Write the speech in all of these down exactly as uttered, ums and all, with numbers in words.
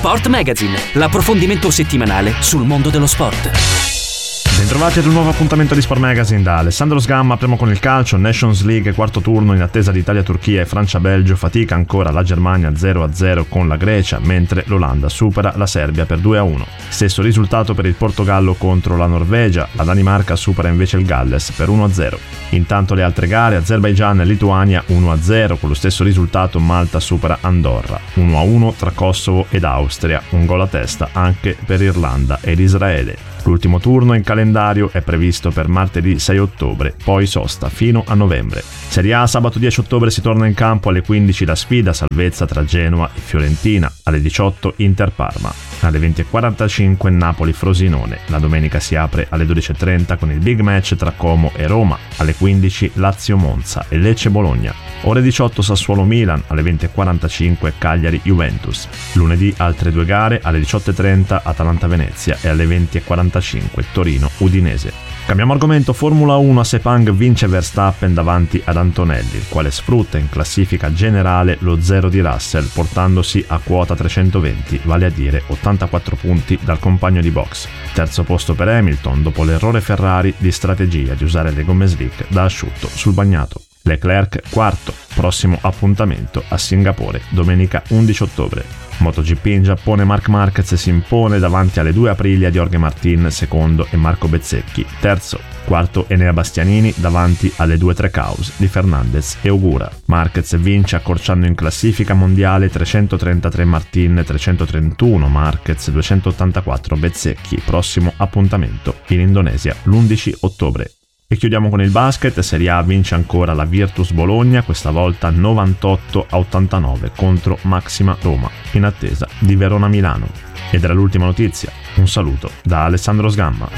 Sport Magazine, l'approfondimento settimanale sul mondo dello sport. Bentrovati ad un nuovo appuntamento di Sport Magazine da Alessandro Sgamma. Apriamo con il calcio. Nations League, quarto turno in attesa di Italia-Turchia e Francia-Belgio. Fatica ancora la Germania zero a zero con la Grecia, mentre l'Olanda supera la Serbia per due a uno. Stesso risultato per il Portogallo contro la Norvegia. La Danimarca supera invece il Galles per uno a zero. Intanto le altre gare: Azerbaigian e Lituania uno a zero. Con lo stesso risultato Malta supera Andorra uno a uno tra Kosovo ed Austria. Un gol a testa anche per Irlanda ed Israele. L'ultimo turno in calendario è previsto per martedì sei ottobre, poi sosta fino a novembre. Serie A, sabato dieci ottobre si torna in campo alle quindici la sfida salvezza tra Genoa e Fiorentina, alle diciotto Inter-Parma, alle venti e quarantacinque Napoli-Frosinone. La domenica si apre alle dodici e trenta con il big match tra Como e Roma, alle quindici Lazio-Monza e Lecce-Bologna. Ore diciotto Sassuolo-Milan, alle venti e quarantacinque Cagliari-Juventus. Lunedì altre due gare, alle diciotto e trenta Atalanta-Venezia e alle venti e quarantacinque Torino-Udinese. Cambiamo argomento. Formula uno, a Sepang vince Verstappen davanti ad Antonelli, il quale sfrutta in classifica generale lo zero di Russell, portandosi a quota trecentoventi, vale a dire ottantaquattro punti dal compagno di box. Terzo posto per Hamilton, dopo l'errore Ferrari di strategia di usare le gomme slick da asciutto sul bagnato. Leclerc quarto, prossimo appuntamento a Singapore, domenica undici ottobre. MotoGP in Giappone, Marc Marquez si impone davanti alle due Aprilia di Jorge Martin, secondo, e Marco Bezzecchi, terzo. Quarto Enea Bastianini davanti alle due Trecaus di Fernandez e Ogura. Marquez vince accorciando in classifica mondiale trecentotrentatré Martin, trecentotrentuno Marquez, duecentottantaquattro Bezzecchi. Prossimo appuntamento in Indonesia l'undici ottobre. E chiudiamo con il basket. Serie A vince ancora la Virtus Bologna, questa volta novantotto a ottantanove contro Maxima Roma, in attesa di Verona Milano. Ed era l'ultima notizia. Un saluto da Alessandro Sgamma.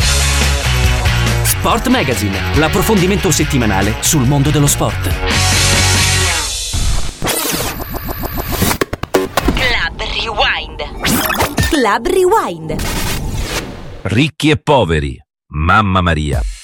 Sport Magazine, l'approfondimento settimanale sul mondo dello sport. Club Rewind. Club Rewind. Ricchi e poveri, Mamma Maria.